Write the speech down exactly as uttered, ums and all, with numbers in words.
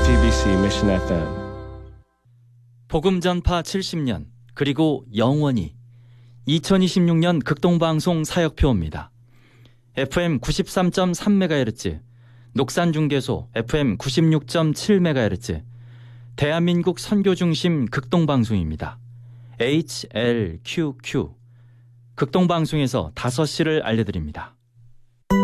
제이티비씨 Mission 에프엠. 복음 전파 칠십 년 그리고 영원히 이천이십육 년 극동방송 사역표입니다. 에프엠 구십삼 점 삼 메가헤르츠, 녹산중계소 에프엠 구십육 점 칠 메가헤르츠, 대한민국 선교중심 극동방송입니다. 에이치엘큐큐 극동방송에서 다섯 시를 알려드립니다.